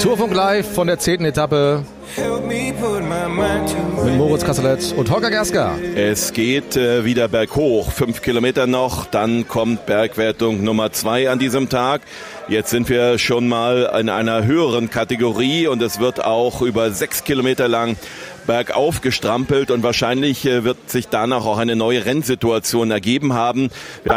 Tourfunk live von der 10. Etappe mit Moritz Kasselet und Holger Gerska. Es geht wieder berghoch, 5 Kilometer noch, dann kommt Bergwertung Nummer 2 an diesem Tag. Jetzt sind wir schon mal in einer höheren Kategorie und es wird auch über 6 Kilometer lang bergauf gestrampelt und wahrscheinlich wird sich danach auch eine neue Rennsituation ergeben haben. Wir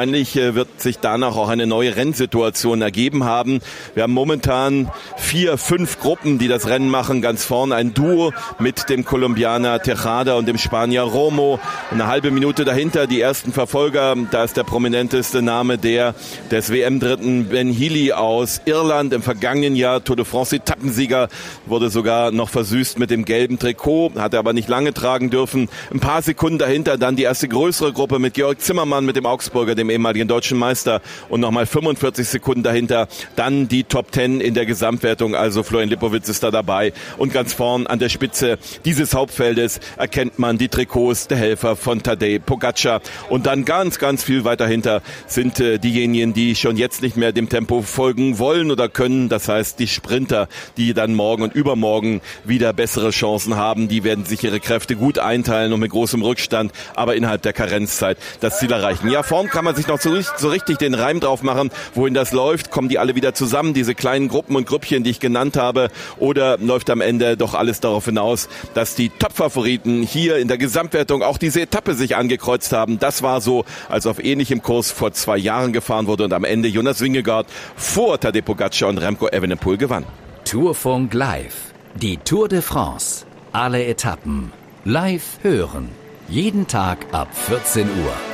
haben momentan 4, 5 Gruppen, die das Rennen machen. Ganz vorne ein Duo mit dem Kolumbianer Tejada und dem Spanier Romo. Eine halbe Minute dahinter die ersten Verfolger. Da ist der prominenteste Name der des WM-Dritten Ben Healy aus Irland. Im vergangenen Jahr Tour de France Etappensieger, wurde sogar noch versüßt mit dem gelben Trikot. Hat er aber nicht lange tragen dürfen. Ein paar Sekunden dahinter dann die erste größere Gruppe mit Georg Zimmermann, mit dem Augsburger, dem ehemaligen deutschen Meister. Und nochmal 45 Sekunden dahinter dann die Top 10 in der Gesamtwertung. Also Florian Lipowitz ist da dabei. Und ganz vorn an der Spitze dieses Hauptfeldes erkennt man die Trikots der Helfer von Tadej Pogačar. Und dann ganz, ganz viel weiter hinter sind diejenigen, die schon jetzt nicht mehr dem Tempo folgen wollen oder können. Das heißt, die Sprinter, die dann morgen und übermorgen wieder bessere Chancen haben. Die werden sich ihre Kräfte gut einteilen und mit großem Rückstand, aber innerhalb der Karenzzeit das Ziel erreichen. Ja, vorn kann man sich noch so richtig den Reim drauf machen, wohin das läuft. Kommen die alle wieder zusammen, diese kleinen Gruppen und Grüppchen, die ich genannt habe, oder läuft am Ende doch alles darauf hinaus, dass die Top-Favoriten hier in der Gesamtwertung auch diese Etappe sich angekreuzt haben. Das war so, als auf ähnlichem Kurs vor 2 Jahren gefahren wurde und am Ende Jonas Vingegaard vor Tadej Pogačar und Remco Evenepoel gewann. Tourfunk live. Die Tour de France. Alle Etappen live hören. Jeden Tag ab 14 Uhr.